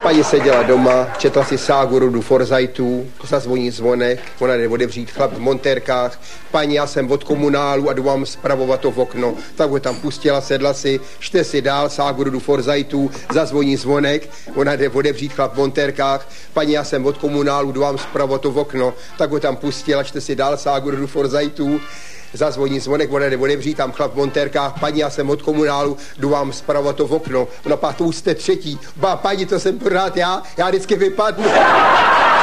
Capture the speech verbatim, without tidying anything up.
Paní seděla doma, četla si ságu rodu Forzajtů, zazvoní zvonek, ona jde odevřít, chlap v montérkách. Paní, já jsem od komunálu a jdu vám spravovat to v okno. Tak ho tam pustila, sedla si, čte si dál ságu rodu Forzajtů, zazvoní zvonek, ona jde odevřít, chlap v montérkách. Paní, já jsem od komunálu, jdu vám spravovat to v okno. Tak ho tam pustila, čte si dál ságu rodu Forzajtů. Zazvoní zvonek, ona jde odevřít, tam chlap v montérkách. Paní, já jsem od komunálu, jdu vám spravovat to v okno. Ona pak, to už jste třetí. Ba, paní, to jsem pořád já, já vždycky vypadnu.